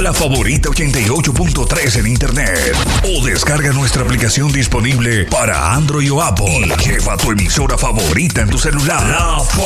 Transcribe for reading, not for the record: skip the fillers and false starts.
la favorita 88.3 en internet. O descarga nuestra aplicación disponible para Android o Apple. Lleva tu emisora favorita en tu celular. La